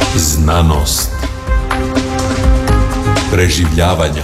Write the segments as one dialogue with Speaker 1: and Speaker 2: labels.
Speaker 1: Znanost. Preživljavanja.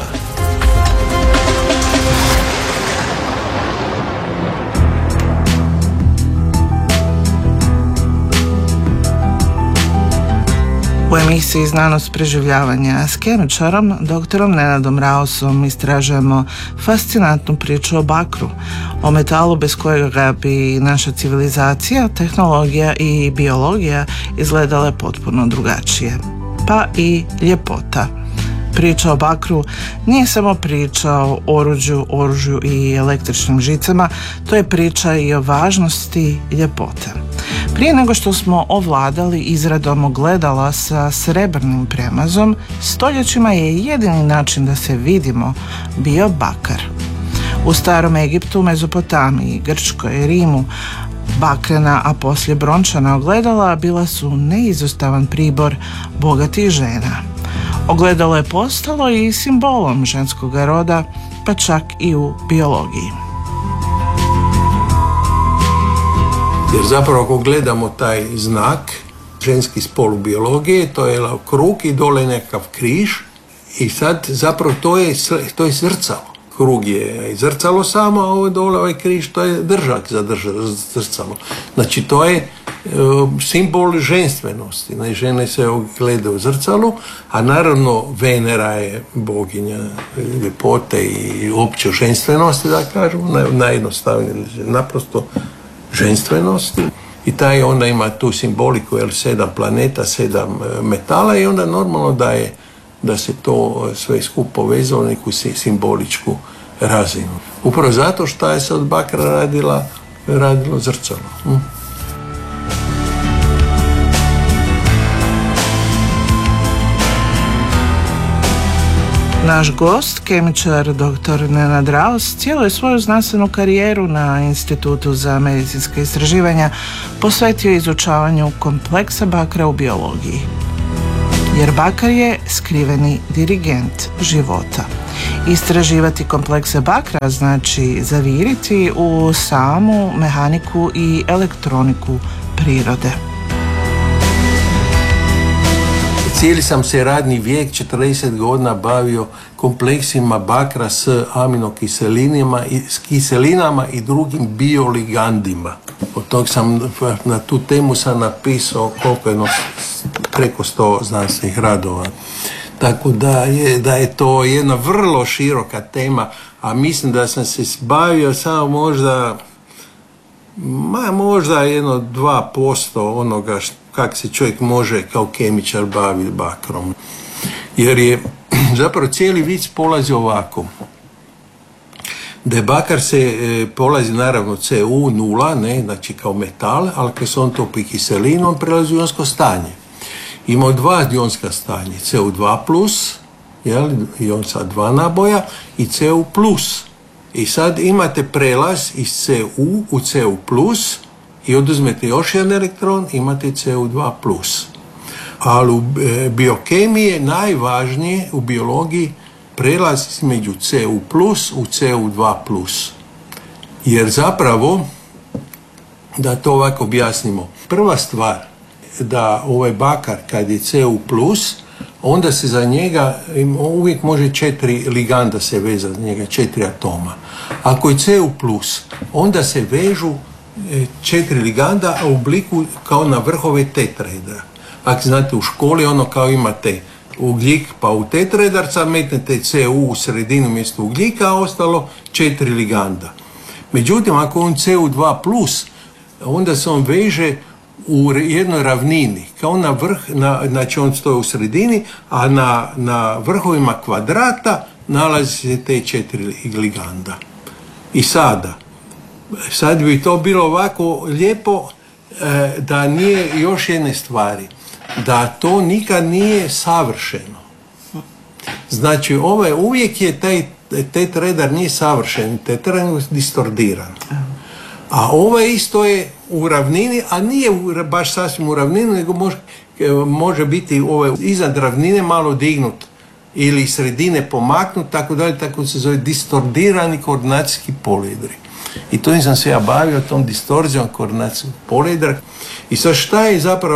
Speaker 2: U emisiji Znanost preživljavanja s kemičarom, doktorom Nenadom Raosom, istražujemo fascinantnu priču o bakru, o metalu bez kojega bi naša civilizacija, tehnologija i biologija izgledale potpuno drugačije. Pa i ljepota. Priča o bakru nije samo priča o oružju i električnim žicama, to je priča i o važnosti ljepote. Prije nego što smo ovladali izradom ogledala sa srebrnim premazom, stoljećima je jedini način da se vidimo bio bakar. U starom Egiptu, Mezopotamiji, Grčkoj, Rimu, bakrena, a poslije brončana ogledala bila su neizostavan pribor bogatih žena. Ogledalo je postalo i simbolom ženskog roda, pa čak i u biologiji.
Speaker 3: Jer zapravo ako gledamo taj znak, ženski spol u biologiji, to je krug i dole nekakav križ i sad zapravo to je zrcalo. Krug je zrcalo samo, a ovo dole ovaj križ to je držak za zrcalo. Znači to je simbol ženstvenosti. Žene se gledaju u zrcalu, a naravno Venera je boginja ljepote i opće ženstvenosti, da kažemo, najjednostavnije, naprosto ženstvenosti. I taj onda ima tu simboliku, 7 planeta, 7 metala i onda normalno da se to sve skupo povezalo na neku simboličku razinu. Upravo zato što je se od bakra radilo zrcalo.
Speaker 2: Naš gost, kemičar dr. Nenad Raos, cijelu je svoju znanstvenu karijeru na Institutu za medicinska istraživanja posvetio izučavanju kompleksa bakra u biologiji. Jer bakar je skriveni dirigent života. Istraživati komplekse bakra znači zaviriti u samu mehaniku i elektroniku prirode.
Speaker 3: Cijeli sam se radni vijek, 40 godina, bavio kompleksima bakra s aminokiselinama i drugim bioligandima. Od tog na tu temu sam napisao preko 100 znanstvenih radova. Tako da je to jedna vrlo široka tema, a mislim da sam se bavio samo možda 2% onoga kako se čovjek može kao kemičar baviti bakrom. Jer je zapravo cijeli vic polazi ovako. Da je bakar se polazi naravno Cu nula, ne, znači kao metal, ali kad se on topi kiselinu, on prelazi u ionsko stanje. Ima 2 ionska stanja, Cu2+, ion sa 2 naboja, i Cu+. I sad imate prelaz iz Cu u Cu+, i oduzmete još jedan elektron, imate Cu2+. Ali u biokemiji je najvažnije u biologiji prelaz između Cu+ u Cu2+. Jer zapravo, da to ovako objasnimo, prva stvar da ovaj bakar kad je Cu+, onda se za njega uvijek može 4 liganda se vezati, za njega 4 atoma. Ako je Cu+, onda se vežu 4 liganda, a u obliku kao na vrhove tetraedra. Ako znate u školi, ono kao imate ugljik pa u tetraedar, sad metnete Cu u sredinu mjesto ugljika, a ostalo 4 liganda. Međutim, ako on Cu2+, onda se on veže u jednoj ravnini, kao na vrh, znači on stoji u sredini, a na vrhovima kvadrata nalazi se te 4 liganda. I sad bi to bilo ovako lijepo da nije još jedne stvari, da to nikad nije savršeno. Znači, uvijek je taj tetraedar nije savršen, tetraedar je distordiran. A isto je u ravnini, a nije baš sasvim u ravnini, nego može biti iznad ravnine malo dignut ili sredine pomaknut, tako se zove distordirani koordinacijski poliedri. I to sam se ja bavio tom distorzijom koordinacijskog poliedra. I sad šta je zapravo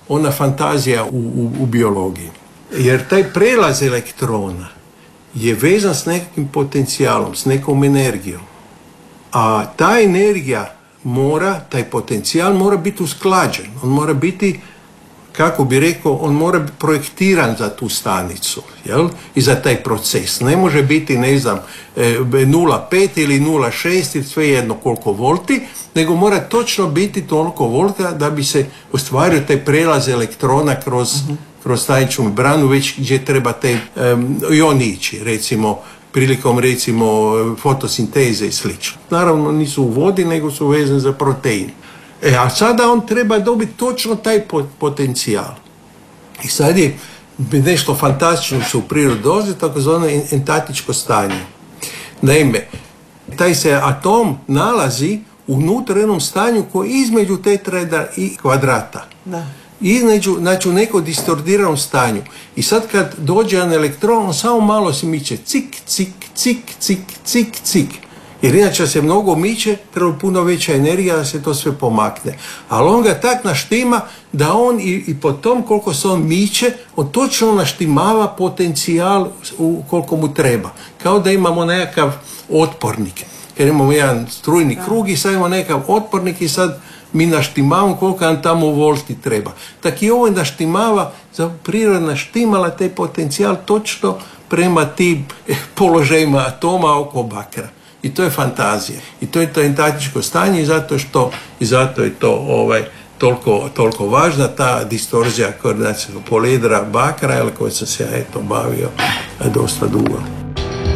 Speaker 3: ona fantazija u biologiji. Jer taj prelaz elektrona je vezan s nekakvim potencijalom, s nekom energijom. A ta energija taj potencijal mora biti usklađen. On mora biti, kako bi rekao, on mora biti projektiran za tu stanicu, jel? I za taj proces. Ne može biti, 0,5 ili 0,6 ili svejedno koliko volti, nego mora točno biti toliko volta da bi se ostvario taj prelaz elektrona kroz staničnu membranu, već gdje treba i on ići, prilikom fotosinteze i slično. Naravno nisu u vodi, nego su vezani za protein. A sada on treba dobiti točno taj potencijal. I sad je nešto fantastično što u prirodi dolazi, takozvano entatičko stanje. Naime, taj se atom nalazi unutar jednom stanju koji je između tetraedra i kvadrata. Da. Znači u nekom distordiranom stanju. I sad kad dođe jedan elektron, on samo malo se miče. Cik, cik, cik, cik, cik, cik. Jer inače se mnogo miče, treba puno veća energija da se to sve pomakne. Ali on ga tak naštima da on i po tom koliko se on miče, on točno naštimava potencijal koliko mu treba. Kao da imamo nekakav otpornik. Jer imamo jedan strujni krug i sad imamo nekakav otpornik i sad mi naštimavamo koliko nam tamo volti treba. Tako i ovo naštimava, priroda naštimala taj potencijal točno prema tim položajima atoma oko bakra. I to je fantazija. I to je to entatičko stanje i zato je to toliko važna ta distorzija koordinacijskog poliedra bakra, koja sam se bavio dosta dugo.